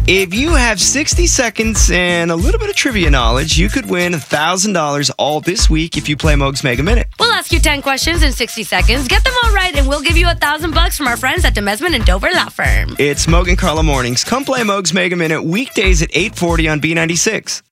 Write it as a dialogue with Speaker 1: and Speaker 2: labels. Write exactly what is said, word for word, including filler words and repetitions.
Speaker 1: If you have sixty seconds and a little bit of trivia knowledge, you could win one thousand dollars all this week if you play Moog's Mega Minute.
Speaker 2: We'll ask you ten questions in sixty seconds. Get them all right, and we'll give you one thousand bucks from our friends at Demesman and Dover Law Firm.
Speaker 1: It's Moog and Carla Mornings. Come play Moog's Mega Minute weekdays at eight forty on B ninety-six.